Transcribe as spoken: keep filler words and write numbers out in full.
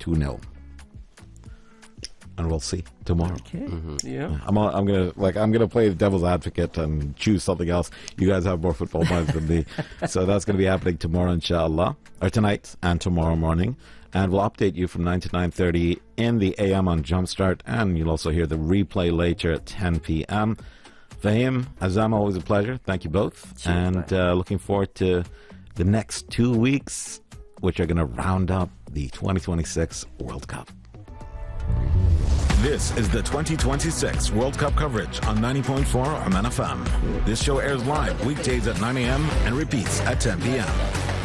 two nil. And we'll see tomorrow. Okay. Mm-hmm. Yeah. I'm I'm gonna like I'm gonna play the devil's advocate and choose something else. You guys have more football minds than me, so that's gonna be happening tomorrow, inshallah, or tonight and tomorrow morning. And we'll update you from nine to nine thirty in the A M on Jumpstart, and you'll also hear the replay later at ten p.m. Fahim, Azam, always a pleasure. Thank you both, Sure, and uh, looking forward to the next two weeks, which are gonna round up the twenty twenty-six World Cup. This is the twenty twenty-six World Cup coverage on ninety point four Oman F M. This show airs live weekdays at nine a.m. and repeats at ten p.m.